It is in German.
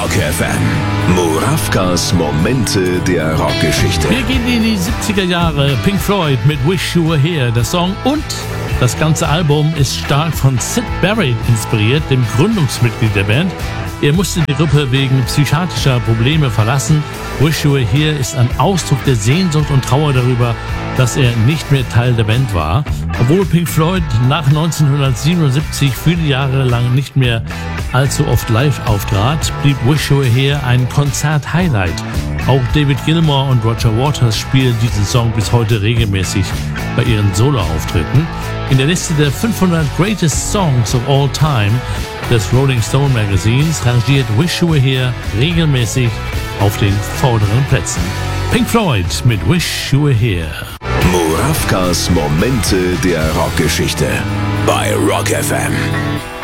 Rock FM. Murawkas Momente der Rockgeschichte. Wir gehen in die 70er Jahre. Pink Floyd mit Wish You Were Here, der Song. Und das ganze Album ist stark von Syd Barrett inspiriert, dem Gründungsmitglied der Band. Er musste die Gruppe wegen psychiatrischer Probleme verlassen. Wish You Were Here ist ein Ausdruck der Sehnsucht und Trauer darüber, dass er nicht mehr Teil der Band war. Obwohl Pink Floyd nach 1977 viele Jahre lang nicht mehr allzu oft live auftrat, blieb Wish You Were Here ein Konzert-Highlight. Auch David Gilmour und Roger Waters spielen diesen Song bis heute regelmäßig bei ihren Solo-Auftritten. In der Liste der 500 Greatest Songs of All Time des Rolling Stone Magazins rangiert Wish You Were Here regelmäßig auf den vorderen Plätzen. Pink Floyd mit Wish You Were Here. Murawkas Momente der Rockgeschichte bei Rock FM.